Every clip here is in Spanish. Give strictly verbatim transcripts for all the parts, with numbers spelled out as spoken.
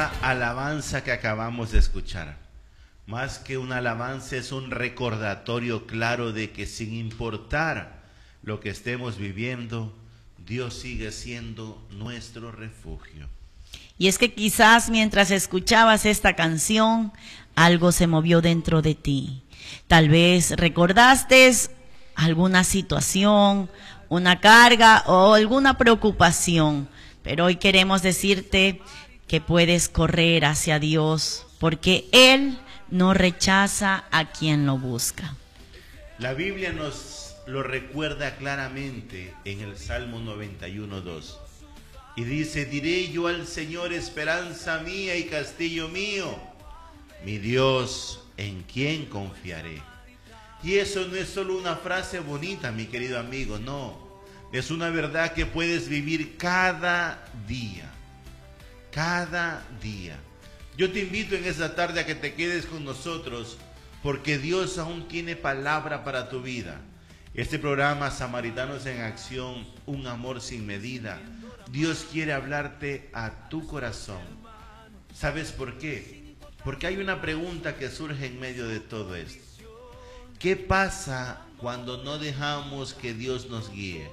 esa alabanza que acabamos de escuchar. Más que una alabanza, es un recordatorio claro de que sin importar lo que estemos viviendo, Dios sigue siendo nuestro refugio. Y es que quizás mientras escuchabas esta canción, algo se movió dentro de ti. Tal vez recordaste alguna situación, una carga o alguna preocupación, pero hoy queremos decirte que puedes correr hacia Dios, porque Él no rechaza a quien lo busca. La Biblia nos lo recuerda claramente en el Salmo noventa y uno, dos. Y dice: diré yo al Señor, esperanza mía y castillo mío, mi Dios, en quien confiaré. Y eso no es solo una frase bonita, mi querido amigo, no. Es una verdad que puedes vivir cada día. Cada día. Yo te invito en esta tarde a que te quedes con nosotros, porque Dios aún tiene palabra para tu vida. Este programa Samaritanos en Acción, un amor sin medida, Dios quiere hablarte a tu corazón. ¿Sabes por qué? Porque hay una pregunta que surge en medio de todo esto. ¿Qué pasa cuando no dejamos que Dios nos guíe?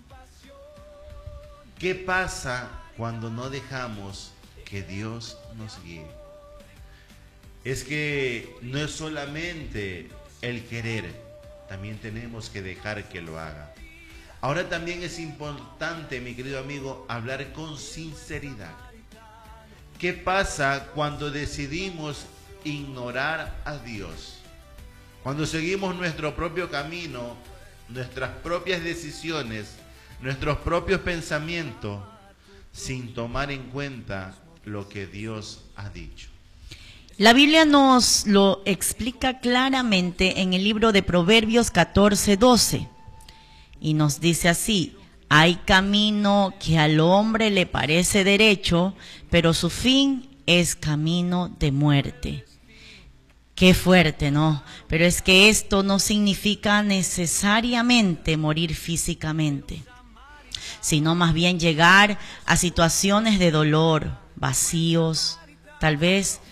¿Qué pasa cuando no dejamos que Dios nos guíe? Es que no es solamente el querer, también tenemos que dejar que lo haga. Ahora también es importante, mi querido amigo, hablar con sinceridad. ¿Qué pasa cuando decidimos ignorar a Dios? Cuando seguimos nuestro propio camino, nuestras propias decisiones, nuestros propios pensamientos, sin tomar en cuenta lo que Dios ha dicho. La Biblia nos lo explica claramente en el libro de Proverbios catorce, doce. Y nos dice así: hay camino que al hombre le parece derecho, pero su fin es camino de muerte. Qué fuerte, ¿no? Pero es que esto no significa necesariamente morir físicamente, sino más bien llegar a situaciones de dolor, vacíos, tal vez